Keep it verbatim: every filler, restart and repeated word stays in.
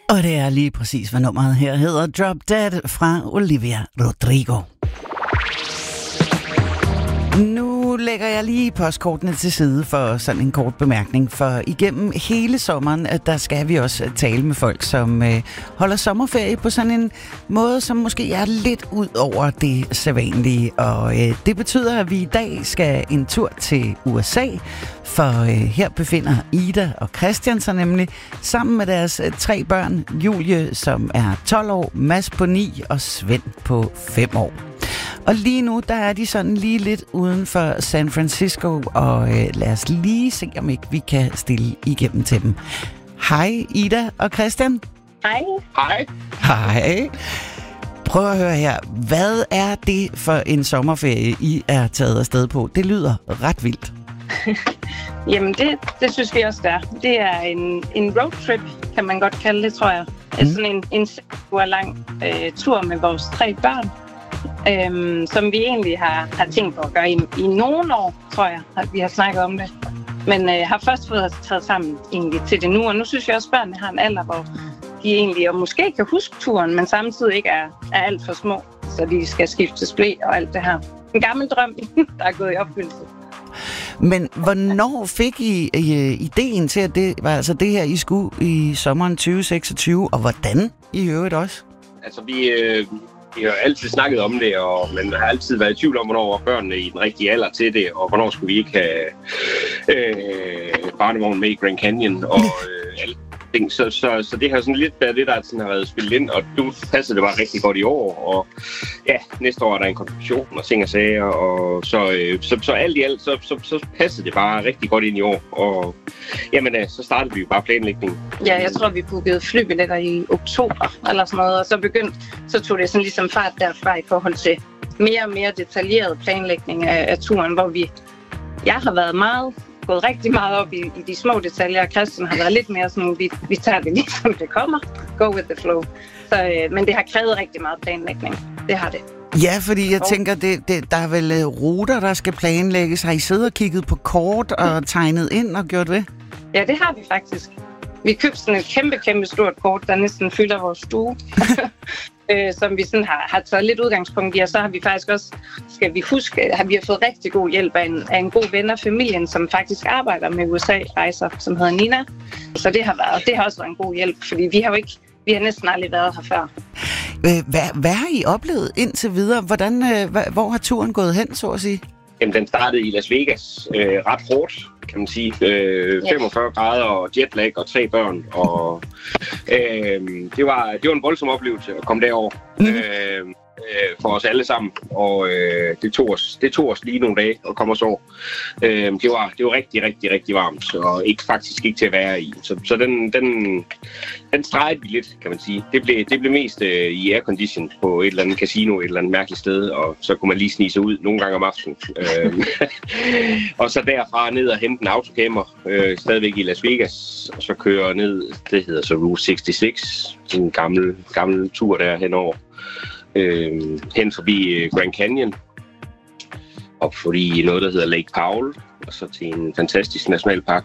Og det er lige præcis, hvad nummeret her hedder. Drop Dead fra Olivia Rodrigo. Nu lægger jeg lige postkortene til side for sådan en kort bemærkning, for igennem hele sommeren, der skal vi også tale med folk, som øh, holder sommerferie på sådan en måde, som måske er lidt ud over det sædvanlige. Og øh, det betyder, at vi i dag skal en tur til U S A, for øh, her befinder Ida og Christian sig nemlig sammen med deres øh, tre børn, Julie, som er tolv år, Mads på ni og Svend på fem år. Og lige nu, der er de sådan lige lidt uden for San Francisco, og øh, lad os lige se, om ikke vi kan stille igennem til dem. Hej Ida og Christian. Hej. Hej. Hej. Prøv at høre her. Hvad er det for en sommerferie, I er taget afsted på? Det lyder ret vildt. Jamen, det, det synes vi også, der. Det er en, en roadtrip, kan man godt kalde det, tror jeg. Mm. Sådan en, en seks uger lang øh, tur med vores tre børn. Øhm, som vi egentlig har, har tænkt på at gøre i, i nogle år, tror jeg, at vi har snakket om det. Men øh, har først fået os taget sammen egentlig til det nu, og nu synes jeg også, at børnene har en alder, hvor de egentlig og måske kan huske turen, men samtidig ikke er, er alt for små, så de skal skifte blæ og alt det her. En gammel drøm, der er gået i opfyldelse. Men hvornår fik I, I ideen til, at det var altså det her, I skulle i sommeren tyve seksogtyve, og hvordan I øvrigt også? Altså, vi... Øh Vi har altid snakket om det, og man har altid været i tvivl om, hvornår var børnene i den rigtige alder til det, og hvornår skulle vi ikke have øh, barnevogn med i Grand Canyon og øh, alle ting. Så, så, så det har sådan lidt været det, der sådan har været spillet ind, og nu passer det bare rigtig godt i år. Og ja, næste år er der en konfirmation og ting og sager, og så, øh, så, så alt i alt, så, så, så passer det bare rigtig godt ind i år. Og jamen, øh, så startede vi jo bare planlægningen. Ja, jeg tror, vi bookede flybilletter i oktober eller sådan noget, og så begyndte, så tog det sådan ligesom fart derfra i forhold til mere og mere detaljeret planlægning af, af turen, hvor vi, jeg har været meget, gået rigtig meget op i, i de små detaljer, og Christian har været lidt mere sådan, vi, vi tager det ligesom det kommer, go with the flow. Så, øh, men det har krævet rigtig meget planlægning, det har det. Ja, fordi jeg tænker, det, det, der er vel ruter, der skal planlægges. Har I siddet og kigget på kort og tegnet ind og gjort det? Ja, det har vi faktisk. Vi købte sådan et kæmpe, kæmpe stort kort, der næsten fylder vores stue, øh, som vi sådan har, har taget lidt udgangspunkt i. Og så har vi faktisk også, skal vi huske, har vi har fået rigtig god hjælp af en, af en god ven af familien, som faktisk arbejder med U S A-rejser, som hedder Nina. Så det har, været, det har også været en god hjælp, fordi vi har jo ikke, vi har næsten aldrig været her før. Hvad, hvad har I oplevet indtil videre? Hvordan, hvor har turen gået hen, så at sige? Jamen, den startede i Las Vegas øh, ret hårdt, kan man sige. Øh, femogfyrre grader og jetlag og tre børn. Og, øh, det, var, det var en voldsom oplevelse at komme derover mm. øh, øh, for os alle sammen. Og øh, det, tog os, det tog os lige nogle dage at komme os over. Øh, det, var, det var rigtig, rigtig, rigtig varmt, og ikke, faktisk ikke til at være i. Så, så den, den, den stregede vi lidt, kan man sige. Det blev, det blev mest øh, i aircondition på et eller andet casino, et eller andet mærkeligt sted, og så kunne man lige snige sig ud nogle gange om aftenen. øh, og så derfra ned og hente en autocamper, øh, stadigvæk i Las Vegas, og så køre ned, det hedder så Route seksogtres, sådan en gammel, gammel tur der henover. Øh, hen forbi Grand Canyon, op forbi noget, der hedder Lake Powell, og så til en fantastisk nationalpark,